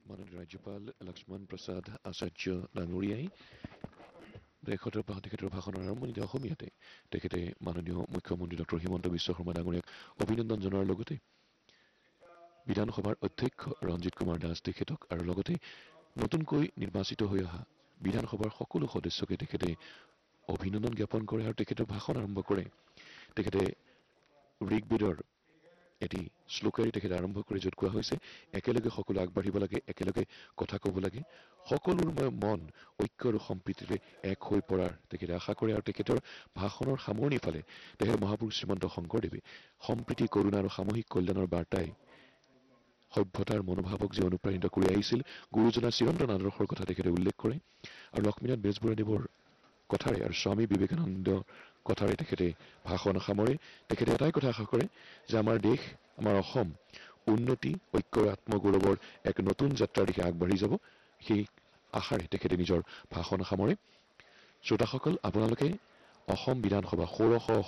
মাননীয় ৰাজ্যপাল লক্ষ্মণ প্ৰসাদ আচাৰ্য ডাঙৰীয়াই তেখেতৰ ভাষণৰ আৰম্ভণিতে অসমীয়াতে তেখেতে মাননীয় মুখ্যমন্ত্ৰী ডক্টৰ হিমন্ত বিশ্ব শৰ্মা ডাঙৰীয়াক অভিনন্দন জনোৱাৰ লগতে বিধানসভাৰ অধ্যক্ষ ৰঞ্জিত কুমাৰ দাস তেখেতক আৰু লগতে নতুনকৈ নিৰ্বাচিত হৈ অহা বিধানসভাৰ সকলো সদস্যকে তেখেতে অভিনন্দন জ্ঞাপন কৰে আৰু তেখেতৰ ভাষণ আৰম্ভ কৰে। তেখেতে ঋগ্বেদৰ এটি শ্লোকেৰে তেখেতে আৰম্ভ কৰি য'ত কোৱা হৈছে একেলগে সকলো আগবাঢ়িব লাগে, একেলগে কথা ক'ব লাগে, সকলোৰ মন ঐক্য আৰু সম্প্ৰীতিৰে এক হৈ পৰাৰ তেখেতে আশা কৰে আৰু তেখেতৰ ভাষণৰ সামৰণি ফালে তেখেতে মহাপুৰুষ শ্ৰীমন্ত শংকৰদেৱে সম্প্ৰীতি কৰুণা আৰু সামূহিক কল্যাণৰ বাৰ্তাই সভ্যতাৰ মনোভাৱক যি অনুপ্ৰাণিত কৰি আহিছিল গুৰুজনাৰ চিৰন্তন আদৰ্শৰ কথা তেখেতে উল্লেখ কৰে আৰু লক্ষ্মীনাথ বেজবৰুৱাদেৱৰ কথাৰে আৰু স্বামী বিবেকানন্দৰ কথাৰে তেখেতে ভাষণ সামৰে। তেখেতে এটাই কথা আশা কৰে যে আমাৰ দেশ, আমাৰ অসম উন্নতি, ঐক্য আৰু আত্মগৌৰৱৰ এক নতুন যাত্ৰাৰ দিশে আগবাঢ়ি যাব। সেই আশাৰে তেখেতে নিজৰ ভাষণ সামৰে। শ্ৰোতাসকল, আপোনালোকে অসম বিধানসভা ষোড়শ